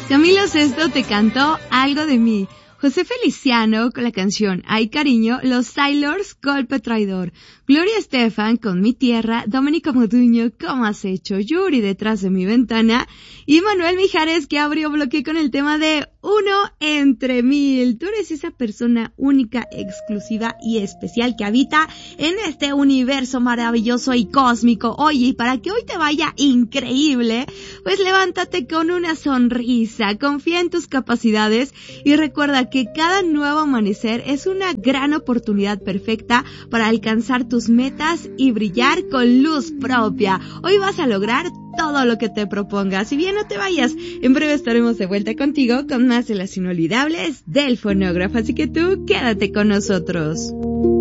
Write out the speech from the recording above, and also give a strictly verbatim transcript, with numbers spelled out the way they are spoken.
Camilo Sesto te cantó Algo de mí. José Feliciano con la canción Ay Cariño, Los Sailors, Golpe Traidor, Gloria Estefan con Mi Tierra, Domenico Moduño, ¿Cómo has hecho?, Yuri, Detrás de mi ventana, y Manuel Mijares, que abrió bloque con el tema de Uno entre mil. Tú eres esa persona única, exclusiva y especial que habita en este universo maravilloso y cósmico. Oye, y para que hoy te vaya increíble, pues levántate con una sonrisa, confía en tus capacidades y recuerda que cada nuevo amanecer es una gran oportunidad perfecta para alcanzar tus metas y brillar con luz propia. Hoy vas a lograr todo lo que te propongas. Si bien no te vayas, en breve estaremos de vuelta contigo con más de las inolvidables del fonógrafo. Así que tú quédate con nosotros.